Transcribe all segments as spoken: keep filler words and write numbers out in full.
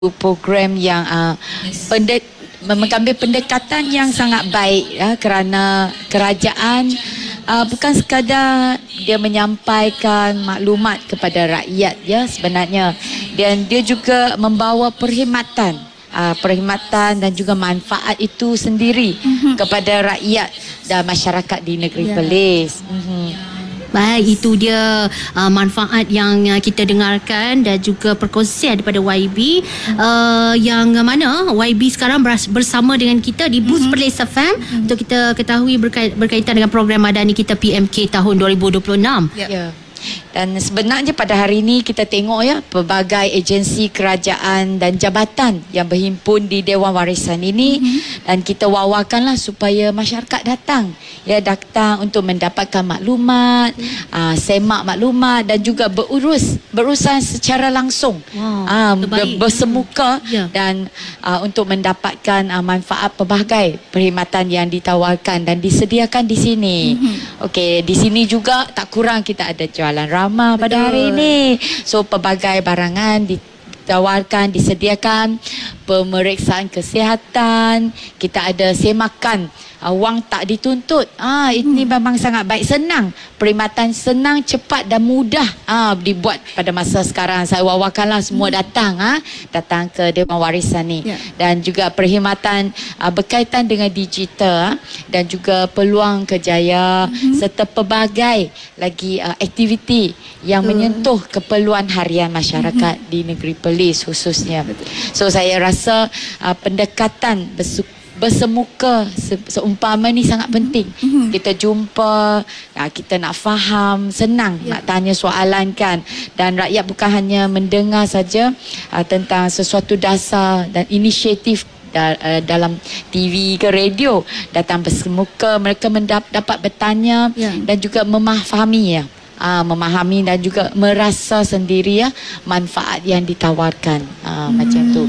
program yang uh, pendek, mengambil pendekatan yang sangat baik ya, kerana kerajaan uh, bukan sekadar dia menyampaikan maklumat kepada rakyat ya sebenarnya, dan dia juga membawa perkhidmatan uh, perkhidmatan dan juga manfaat itu sendiri mm-hmm. kepada rakyat dan masyarakat di negeri yeah. Perlis. Mm-hmm. Baik, itu dia uh, manfaat yang uh, kita dengarkan dan juga perkongsian daripada Y B uh, yang mana Y B sekarang bersama dengan kita di Boost mm-hmm. Perlis F M mm-hmm. untuk kita ketahui berkait, berkaitan dengan program madani kita P M K tahun dua ribu dua puluh enam. Ya. Yeah. Dan sebenarnya pada hari ini kita tengok ya pelbagai agensi kerajaan dan jabatan yang berhimpun di Dewan Warisan ini mm-hmm. dan kita wawakanlah supaya masyarakat datang ya datang untuk mendapatkan maklumat, mm-hmm. uh, semak maklumat dan juga berurus berurusan secara langsung wow, uh, bersemuka yeah. dan uh, untuk mendapatkan uh, manfaat pelbagai perkhidmatan yang ditawarkan dan disediakan di sini. Mm-hmm. Okey, di sini juga tak kurang kita ada jualan ramah pada Betul. hari ini. So pelbagai barangan ditawarkan, disediakan, pemeriksaan kesihatan, kita ada semakan, uh, wang tak dituntut. Ah ini hmm. memang sangat baik, senang. Perkhidmatan senang, cepat dan mudah ah dibuat pada masa sekarang. Saya wawakanlah semua hmm. datang ah datang ke Dewan Warisan ni. Yeah. Dan juga perkhidmatan uh, berkaitan dengan digital ah, dan juga peluang kerjaya hmm. serta pelbagai lagi uh, aktiviti yang Betul. menyentuh keperluan harian masyarakat hmm. di negeri Perlis khususnya. Betul. So saya rasa uh, pendekatan bersu- bersemuka se- seumpama ni sangat penting. Mm-hmm. Kita jumpa, uh, kita nak faham, senang yeah. nak tanya soalan kan, dan rakyat bukan hanya mendengar saja uh, tentang sesuatu dasar dan inisiatif da- uh, dalam T V ke radio, datang bersemuka, mereka mendap- dapat bertanya yeah. dan juga memahami ya. Uh, memahami dan juga merasa sendiri ya manfaat yang ditawarkan uh, hmm. macam tu.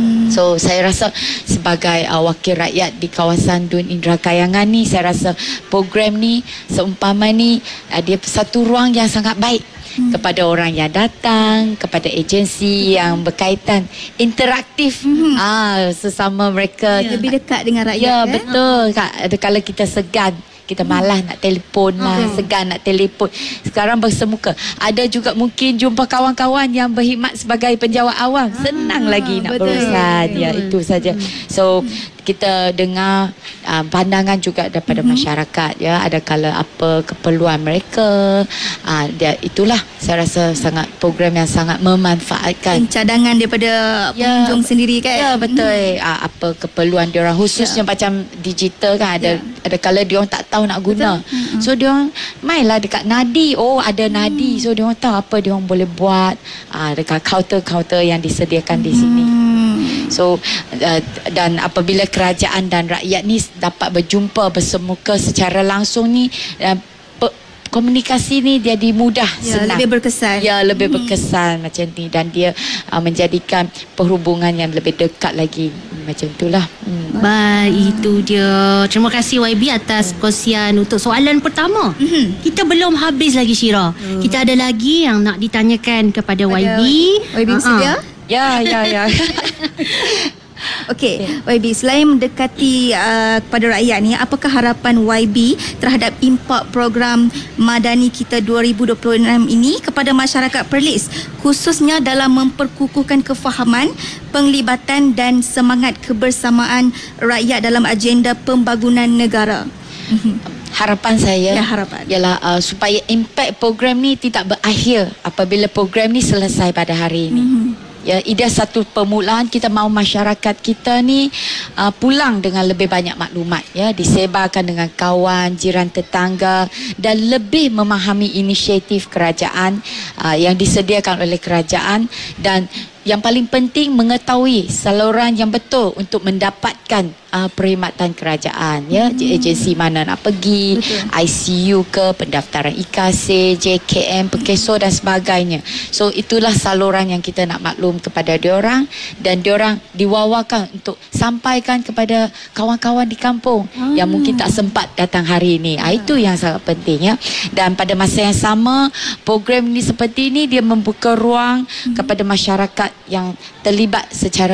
So saya rasa sebagai uh, wakil rakyat di kawasan Dun Indra Kayangan ni, saya rasa program ni seumpama ni uh, dia satu ruang yang sangat baik hmm. kepada orang yang datang, kepada agensi yang berkaitan, interaktif hmm. uh, sesama mereka ya, lebih dekat dengan rakyat. Ya, kan? betul. Ada kala kita segan, kita malas nak telefon lah, hmm. segan nak telefon. Sekarang bersemuka. Ada juga mungkin jumpa kawan-kawan yang berkhidmat sebagai penjawat awam. Senang ah, lagi nak betul. berurusan. Ya, itu saja. So, kita dengar uh, pandangan juga daripada hmm. masyarakat. Ya, ada kala apa keperluan mereka. Uh, dia, itulah saya rasa sangat program yang sangat memanfaatkan. Cadangan daripada ya, pengunjung sendiri kan? Ya, betul. Hmm. Uh, apa keperluan diorang. Khususnya ya. macam digital kan. Ada, ya. ada kala diorang tak tahu nak guna. Hmm. So diorang mainlah dekat Nadi. Oh ada hmm. Nadi. So diorang tahu apa diorang boleh buat uh, dekat kaunter-kaunter yang disediakan hmm. di sini. So uh, dan apabila kerajaan dan rakyat ni dapat berjumpa bersemuka secara langsung ni, uh, komunikasi ni jadi mudah, ya, senang. Lebih berkesan. Ya, lebih hmm. berkesan macam ni, dan dia uh, menjadikan perhubungan yang lebih dekat lagi. Macam itulah. Hmm. Baik, itu dia. Terima kasih Y B atas perkongsian untuk soalan pertama. Hmm. Kita belum habis lagi, Syira. Hmm. Kita ada lagi yang nak ditanyakan kepada Y B. Y B bersedia? Ya, ya, ya. Okey, Y B, selain mendekati uh, kepada rakyat ni, apakah harapan Y B terhadap impak program madani kita dua ribu dua puluh enam ini kepada masyarakat Perlis, khususnya dalam memperkukuhkan kefahaman, penglibatan dan semangat kebersamaan rakyat dalam agenda pembangunan negara? Harapan saya ya, harapan. ialah uh, supaya impak program ni tidak berakhir apabila program ni selesai pada hari ini. Mm-hmm. Ya, ide satu permulaan kita mahu masyarakat kita ni uh, pulang dengan lebih banyak maklumat, ya, disebarkan dengan kawan, jiran, tetangga, dan lebih memahami inisiatif kerajaan uh, yang disediakan oleh kerajaan, dan yang paling penting mengetahui saluran yang betul untuk mendapatkan uh, perkhidmatan kerajaan, ya, hmm. agensi mana nak pergi, betul. I C U ke, pendaftaran I K A S E, J K M, Pekeso dan sebagainya. So itulah saluran yang kita nak maklum kepada diorang, dan diorang diwawakan untuk sampaikan kepada kawan-kawan di kampung hmm. yang mungkin tak sempat datang hari ini. Hmm. Itu yang sangat penting, ya. Dan pada masa yang sama, program ini seperti ini dia membuka ruang hmm. kepada masyarakat yang terlibat secara